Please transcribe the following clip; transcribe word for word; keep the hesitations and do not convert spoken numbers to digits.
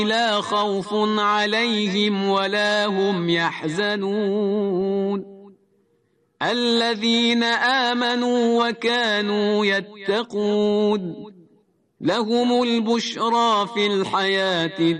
لا خوف عليهم ولا هم يحزنون الذين آمنوا وكانوا يتقون لهم البشرى في الحياة